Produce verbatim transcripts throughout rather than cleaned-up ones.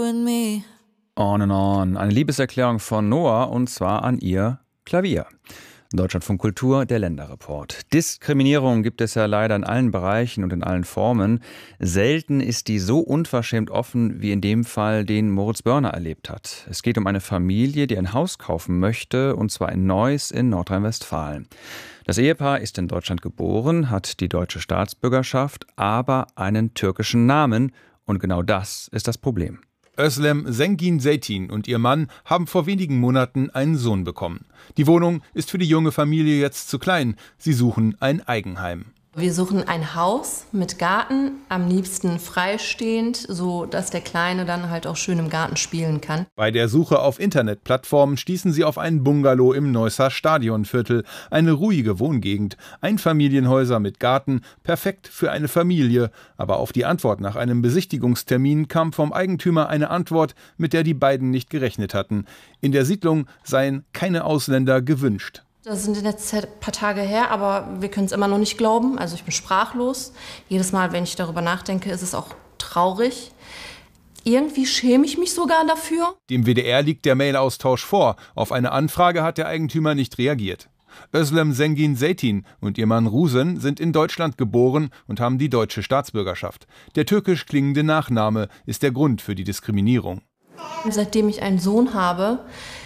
and me. On and on. Eine Liebeserklärung von Noah, und zwar an ihr Klavier. Deutschlandfunk Kultur, der Länderreport. Diskriminierung gibt es ja leider in allen Bereichen und in allen Formen. Selten ist die so unverschämt offen wie in dem Fall, den Moritz Börner erlebt hat. Es geht um eine Familie, die ein Haus kaufen möchte, und zwar in Neuss in Nordrhein-Westfalen. Das Ehepaar ist in Deutschland geboren, hat die deutsche Staatsbürgerschaft, aber einen türkischen Namen. Und genau das ist das Problem. Özlem Zengin Zeytin und ihr Mann haben vor wenigen Monaten einen Sohn bekommen. Die Wohnung ist für die junge Familie jetzt zu klein. Sie suchen ein Eigenheim. Wir suchen ein Haus mit Garten, am liebsten freistehend, so dass der Kleine dann halt auch schön im Garten spielen kann. Bei der Suche auf Internetplattformen stießen sie auf einen Bungalow im Neusser Stadionviertel, eine ruhige Wohngegend, Einfamilienhäuser mit Garten, perfekt für eine Familie. Aber auf die Antwort nach einem Besichtigungstermin kam vom Eigentümer eine Antwort, mit der die beiden nicht gerechnet hatten. In der Siedlung seien keine Ausländer gewünscht. Das sind jetzt ein paar Tage her, aber wir können es immer noch nicht glauben. Also ich bin sprachlos. Jedes Mal, wenn ich darüber nachdenke, ist es auch traurig. Irgendwie schäme ich mich sogar dafür. Dem W D R liegt der Mailaustausch vor. Auf eine Anfrage hat der Eigentümer nicht reagiert. Özlem Zengin Zeytin und ihr Mann Rusen sind in Deutschland geboren und haben die deutsche Staatsbürgerschaft. Der türkisch klingende Nachname ist der Grund für die Diskriminierung. Seitdem ich einen Sohn habe,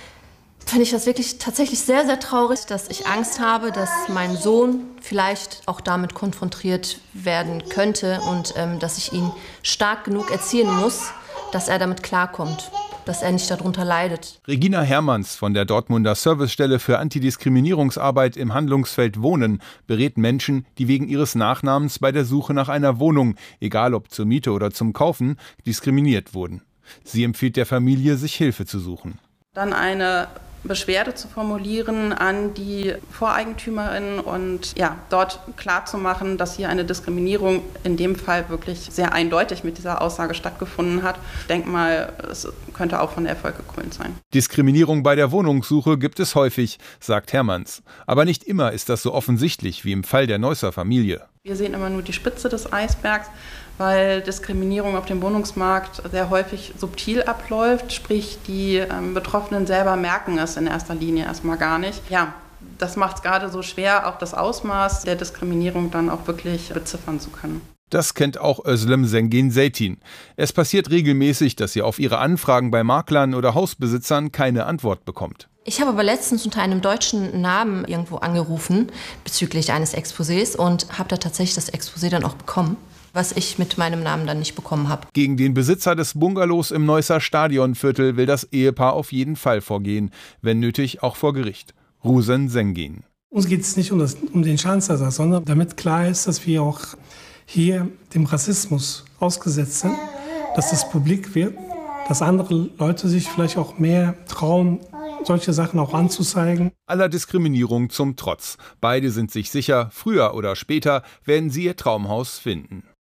finde ich das wirklich tatsächlich sehr, sehr traurig, dass ich Angst habe, dass mein Sohn vielleicht auch damit konfrontiert werden könnte und ähm, dass ich ihn stark genug erziehen muss, dass er damit klarkommt, dass er nicht darunter leidet. Regina Hermanns von der Dortmunder Servicestelle für Antidiskriminierungsarbeit im Handlungsfeld Wohnen berät Menschen, die wegen ihres Nachnamens bei der Suche nach einer Wohnung, egal ob zur Miete oder zum Kaufen, diskriminiert wurden. Sie empfiehlt der Familie, sich Hilfe zu suchen. Dann eine Beschwerde zu formulieren an die Voreigentümerin und ja, dort klarzumachen, dass hier eine Diskriminierung in dem Fall wirklich sehr eindeutig mit dieser Aussage stattgefunden hat. Ich denke mal, es könnte auch von Erfolg gekrönt sein. Diskriminierung bei der Wohnungssuche gibt es häufig, sagt Hermanns. Aber nicht immer ist das so offensichtlich wie im Fall der Neusser Familie. Wir sehen immer nur die Spitze des Eisbergs, weil Diskriminierung auf dem Wohnungsmarkt sehr häufig subtil abläuft. Sprich, die ähm, Betroffenen selber merken es in erster Linie erstmal gar nicht. Ja, das macht es gerade so schwer, auch das Ausmaß der Diskriminierung dann auch wirklich beziffern zu können. Das kennt auch Özlem Zengin Zeytin. Es passiert regelmäßig, dass sie auf ihre Anfragen bei Maklern oder Hausbesitzern keine Antwort bekommt. Ich habe aber letztens unter einem deutschen Namen irgendwo angerufen bezüglich eines Exposés und habe da tatsächlich das Exposé dann auch bekommen, was ich mit meinem Namen dann nicht bekommen habe. Gegen den Besitzer des Bungalows im Neusser Stadionviertel will das Ehepaar auf jeden Fall vorgehen, wenn nötig auch vor Gericht. Rusen Zengin. Uns geht es nicht um, das, um den Schadensersatz, sondern damit klar ist, dass wir auch hier dem Rassismus ausgesetzt sind, dass das publik wird, dass andere Leute sich vielleicht auch mehr trauen, solche Sachen auch anzuzeigen. Aller Diskriminierung zum Trotz. Beide sind sich sicher, früher oder später werden sie ihr Traumhaus finden.